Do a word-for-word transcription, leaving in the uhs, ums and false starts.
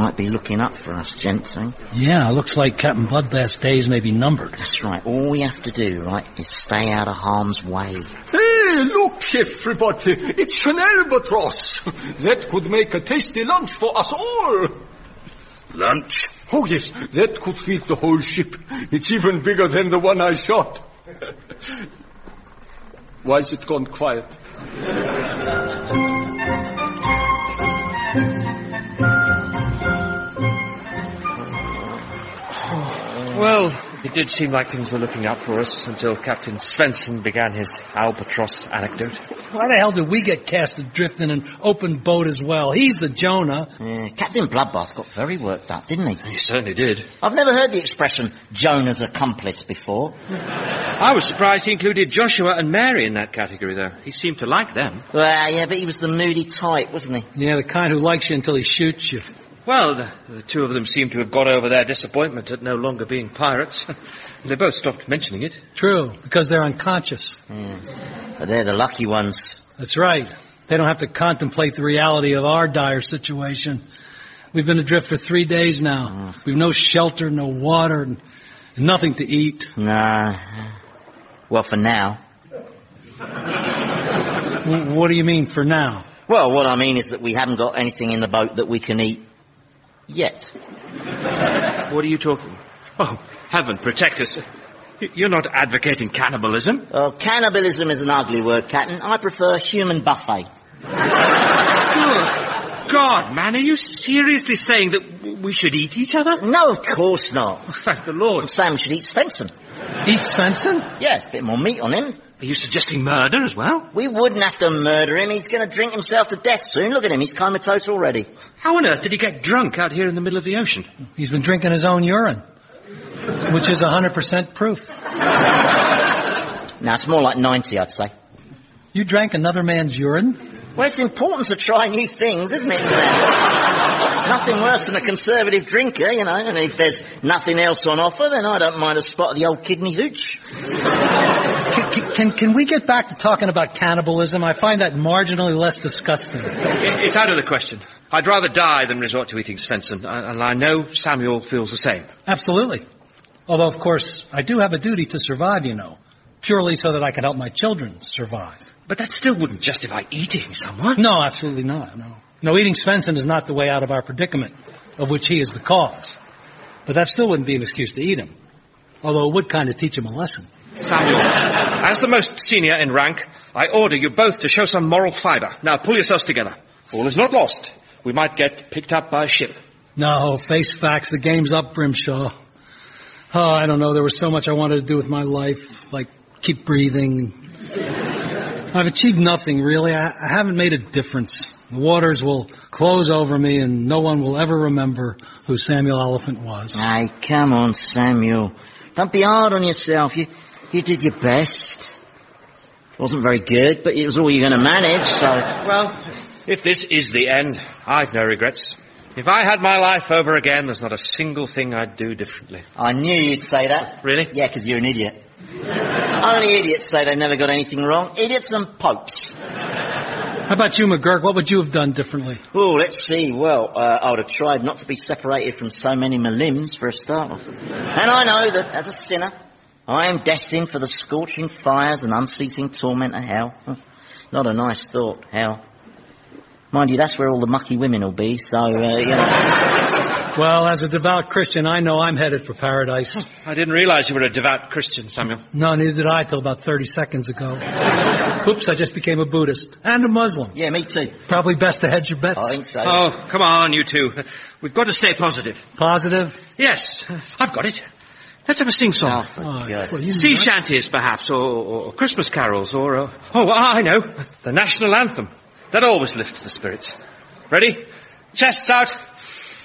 might be looking up for us, gents, eh? Yeah, looks like Captain Bloodbath's days may be numbered. That's right. All we have to do, right, is stay out of harm's way. Hey, look, everybody. It's an albatross. That could make a tasty lunch for us all. Lunch? Oh, yes, that could feed the whole ship. It's even bigger than the one I shot. Why is it gone quiet? Well, it did seem like things were looking up for us until Captain Svensson began his albatross anecdote. Why the hell did we get cast adrift in an open boat as well? He's the Jonah. Yeah, Captain Bloodbath got very worked up, didn't he? He certainly did. I've never heard the expression Jonah's accomplice before. I was surprised he included Joshua and Mary in that category, though. He seemed to like them. Well, yeah, but he was the moody type, wasn't he? Yeah, the kind who likes you until he shoots you. Well, the, the two of them seem to have got over their disappointment at no longer being pirates. They both stopped mentioning it. True, because they're unconscious. Yeah. But they're the lucky ones. That's right. They don't have to contemplate the reality of our dire situation. We've been adrift for three days now. Mm. We've no shelter, no water, and nothing to eat. Nah. Well, for now. W- what do you mean, for now? Well, what I mean is that we haven't got anything in the boat that we can eat. Yet. What are you talking? Oh, heaven protect us. You're not advocating cannibalism. Oh, cannibalism is an ugly word, Captain. I prefer human buffet. Good God, man, are you seriously saying that we should eat each other? No, of course not. Oh, thank the Lord. I'm saying we should eat Svensson. Eat Svensson? Yes, a bit more meat on him. Are you suggesting murder as well? We wouldn't have to murder him. He's going to drink himself to death soon. Look at him. He's comatose already. How on earth did he get drunk out here in the middle of the ocean? He's been drinking his own urine, which is one hundred percent proof. Now, it's more like ninety, I'd say. You drank another man's urine? Well, it's important to try new things, isn't it? Nothing worse than a conservative drinker, you know, and if there's nothing else on offer, then I don't mind a spot of the old kidney hooch. Can, can, can we get back to talking about cannibalism? I find that marginally less disgusting. It's out of the question. I'd rather die than resort to eating Svensson, and I know Samuel feels the same. Absolutely. Although, of course, I do have a duty to survive, you know, purely so that I can help my children survive. But that still wouldn't justify eating someone. No, absolutely not, no. No, eating Svensson is not the way out of our predicament, of which he is the cause. But that still wouldn't be an excuse to eat him. Although it would kind of teach him a lesson. Samuel, as the most senior in rank, I order you both to show some moral fibre. Now, pull yourselves together. All is not lost. We might get picked up by a ship. No, face facts. The game's up, Grimshaw. Oh, I don't know. There was so much I wanted to do with my life, like keep breathing. I've achieved nothing, really. I, I haven't made a difference. The waters will close over me, and no one will ever remember who Samuel Oliphant was. Hey, come on, Samuel. Don't be hard on yourself. You you did your best. It wasn't very good, but it was all you're going to manage, so... Well, if this is the end, I've no regrets. If I had my life over again, there's not a single thing I'd do differently. I knew you'd say that. Really? Yeah, because you're an idiot. Only idiots say they've never got anything wrong. Idiots and popes. How about you, McGurk? What would you have done differently? Oh, let's see. Well, uh, I would have tried not to be separated from so many my limbs for a start off. And I know that, as a sinner, I am destined for the scorching fires and unceasing torment of hell. Not a nice thought, hell. Mind you, that's where all the mucky women will be, so, uh, you know... Well, as a devout Christian, I know I'm headed for paradise. I didn't realize you were a devout Christian, Samuel. No, neither did I till about thirty seconds ago. Oops, I just became a Buddhist. And a Muslim. Yeah, me too. Probably best to hedge your bets. I think so. Oh, come on, you two. We've got to stay positive. Positive? Yes, I've got it. Let's have a sing-song. Oh, oh, well, you sea know. shanties, perhaps, or, or Christmas carols, or... Uh, oh, I know. The national anthem. That always lifts the spirits. Ready? Chests out.